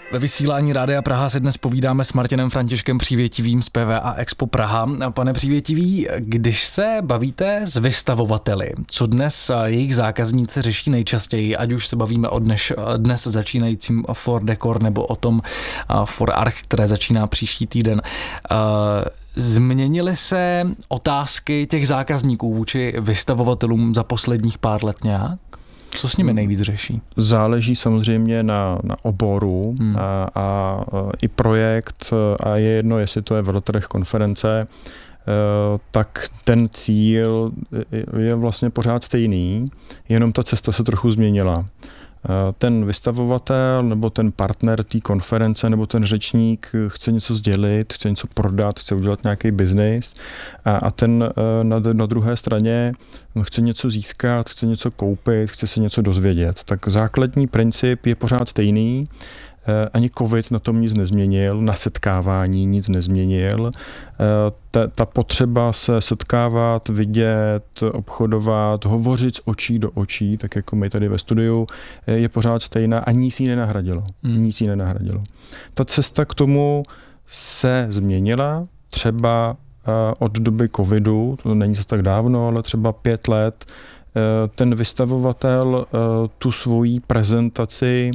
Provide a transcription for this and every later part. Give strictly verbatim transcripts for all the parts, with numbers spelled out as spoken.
Ve vysílání Rádia Praha se dnes povídáme s Martinem Františkem Přívětivým z P V A Expo Praha. Pane Přívětivý, když se bavíte s vystavovateli, co dnes jejich zákazníci řeší nejčastěji, ať už se bavíme o dnes, dnes začínajícím For Decor nebo o tom For Arch, které začíná příští týden, změnily se otázky těch zákazníků vůči vystavovatelům za posledních pár let nějak? Co s nimi nejvíc řeší? Záleží samozřejmě na, na oboru hmm. a, a, a i projekt a je jedno, jestli to je veletrh, konference, tak ten cíl je vlastně pořád stejný, jenom ta cesta se trochu změnila. Ten vystavovatel nebo ten partner té konference nebo ten řečník chce něco sdělit, chce něco prodat, chce udělat nějaký biznis a, a ten na, na druhé straně chce něco získat, chce něco koupit, chce se něco dozvědět. Tak základní princip je pořád stejný. Ani covid na tom nic nezměnil, na setkávání nic nezměnil. Ta, ta potřeba se setkávat, vidět, obchodovat, hovořit z očí do očí, tak jako my tady ve studiu, je pořád stejná a nic jí nenahradilo. Hmm. Nic jí nenahradilo. Ta cesta k tomu se změnila, třeba od doby covidu, to není to tak dávno, ale třeba pět let, ten vystavovatel tu svoji prezentaci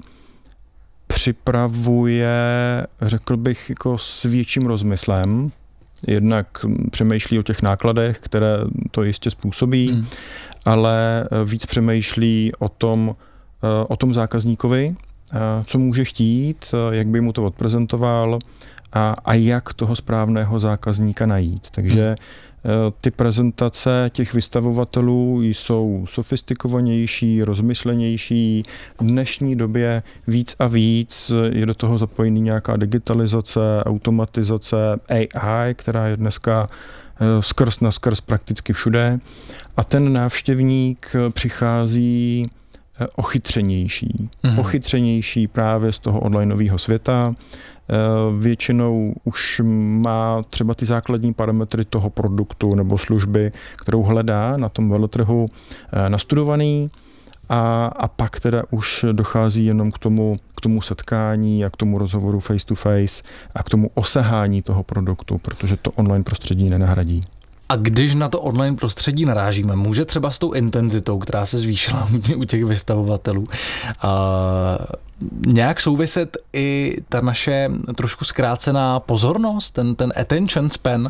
připravuje, řekl bych, jako s větším rozmyslem. Jednak přemýšlí o těch nákladech, které to jistě způsobí, hmm. ale víc přemýšlí o tom, o tom zákazníkovi, co může chtít, jak by mu to odprezentoval a, a jak toho správného zákazníka najít. Takže hmm. ty prezentace těch vystavovatelů jsou sofistikovanější, rozmyslenější. V dnešní době víc a víc je do toho zapojený nějaká digitalizace, automatizace, A I, která je dneska skrz na skrz prakticky všude. A ten návštěvník přichází ochytřenější. Mhm. Ochytřenější právě z toho onlineového světa. Většinou už má třeba ty základní parametry toho produktu nebo služby, kterou hledá na tom veletrhu, nastudovaný a, a pak teda už dochází jenom k tomu, k tomu setkání a k tomu rozhovoru face to face a k tomu osahání toho produktu, protože to online prostředí nenahradí. A když na to online prostředí narážíme, může třeba s tou intenzitou, která se zvýšila u těch vystavovatelů, a nějak souviset i ta naše trošku zkrácená pozornost, ten, ten attention span?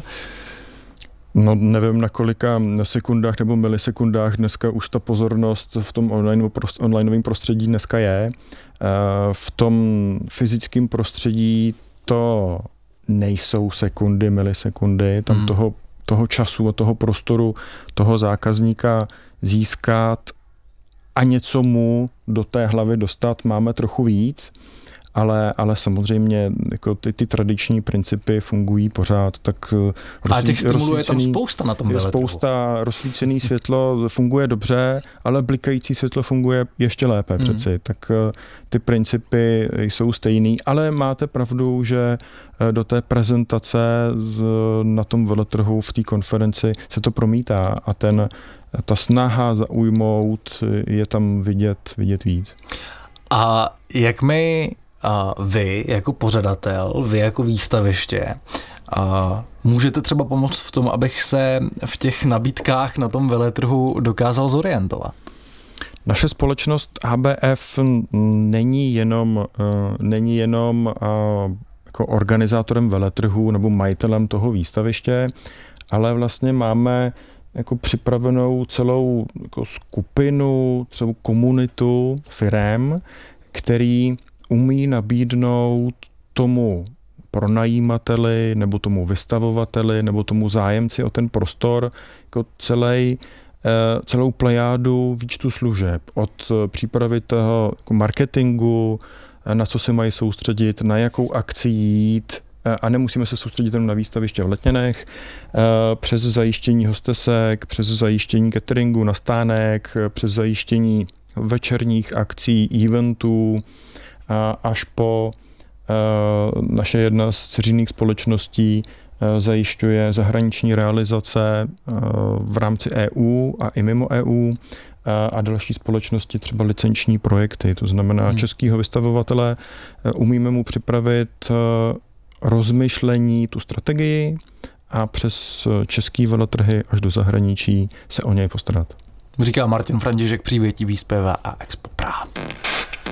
No nevím, na kolika sekundách nebo milisekundách dneska už ta pozornost v tom online, onlineovém prostředí dneska je. V tom fyzickém prostředí to nejsou sekundy, milisekundy, tam hmm. toho toho času a toho prostoru, toho zákazníka získat a něco mu do té hlavy dostat máme trochu víc, ale, ale samozřejmě jako ty, ty tradiční principy fungují pořád. Tak a těch stimulů je tam spousta na tom veletrhu. Spousta, rozsvícené světlo funguje dobře, ale blikající světlo funguje ještě lépe hmm. přeci. Tak ty principy jsou stejný, ale máte pravdu, že do té prezentace na tom veletrhu v té konferenci se to promítá a ten, ta snaha zaujmout je tam vidět, vidět víc. A jak my a vy jako pořadatel, vy jako výstaviště, a můžete třeba pomoct v tom, abych se v těch nabídkách na tom veletrhu dokázal zorientovat? Naše společnost H B F není jenom, není jenom jako organizátorem veletrhu nebo majitelem toho výstaviště, ale vlastně máme jako připravenou celou jako skupinu, celou komunitu firem, který umí nabídnout tomu pronajímateli nebo tomu vystavovateli nebo tomu zájemci o ten prostor jako celý, celou plejádu výčtu služeb. Od přípravy toho jako marketingu, na co se mají soustředit, na jakou akci jít, a nemusíme se soustředit jenom na výstaviště v Letněnech, přes zajištění hostesek, přes zajištění cateringu na stánek, přes zajištění večerních akcí, eventů, až po naše jedna z dceřiných společností zajišťuje zahraniční realizace v rámci E U a i mimo E U a další společnosti třeba licenční projekty. To znamená, hmm. českýho vystavovatele umíme mu připravit rozmyšlení, tu strategii a přes český veletrhy až do zahraničí se o něj postarat. Říká Martin František, přívětivý z P V A Expo.